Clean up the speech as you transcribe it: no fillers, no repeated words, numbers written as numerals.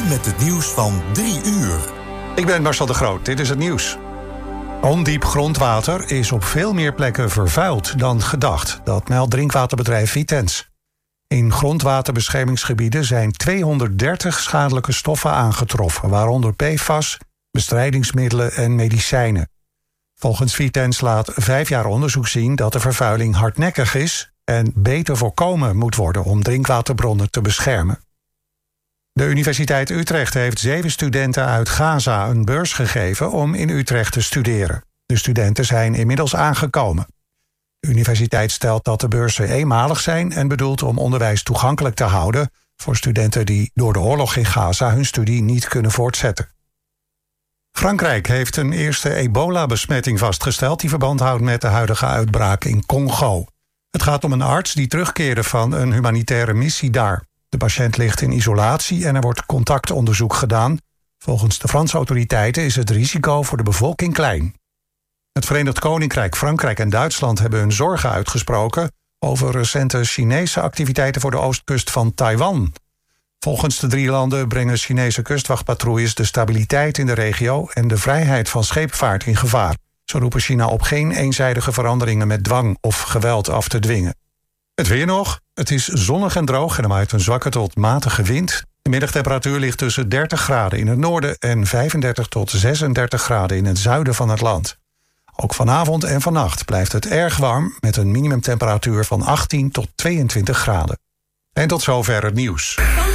met het nieuws van 3 uur. Ik ben Marcel de Groot, dit is het nieuws. Ondiep grondwater is op veel meer plekken vervuild dan gedacht. Dat meldt drinkwaterbedrijf Vitens. In grondwaterbeschermingsgebieden zijn 230 schadelijke stoffen aangetroffen, waaronder PFAS, bestrijdingsmiddelen en medicijnen. Volgens Vitens laat 5 jaar onderzoek zien dat de vervuiling hardnekkig is en beter voorkomen moet worden om drinkwaterbronnen te beschermen. De Universiteit Utrecht heeft 7 studenten uit Gaza een beurs gegeven om in Utrecht te studeren. De studenten zijn inmiddels aangekomen. De universiteit stelt dat de beurzen eenmalig zijn en bedoelt om onderwijs toegankelijk te houden voor studenten die door de oorlog in Gaza hun studie niet kunnen voortzetten. Frankrijk heeft een eerste ebola-besmetting vastgesteld die verband houdt met de huidige uitbraak in Congo. Het gaat om een arts die terugkeerde van een humanitaire missie daar. De patiënt ligt in isolatie en er wordt contactonderzoek gedaan. Volgens de Franse autoriteiten is het risico voor de bevolking klein. Het Verenigd Koninkrijk, Frankrijk en Duitsland hebben hun zorgen uitgesproken over recente Chinese activiteiten voor de oostkust van Taiwan. Volgens de 3 landen brengen Chinese kustwachtpatrouilles de stabiliteit in de regio en de vrijheid van scheepvaart in gevaar. Ze roepen China op geen eenzijdige veranderingen met dwang of geweld af te dwingen. Het weer nog. Het is zonnig en droog en er waait een zwakke tot matige wind. De middagtemperatuur ligt tussen 30 graden in het noorden en 35 tot 36 graden in het zuiden van het land. Ook vanavond en vannacht blijft het erg warm met een minimumtemperatuur van 18 tot 22 graden. En tot zover het nieuws.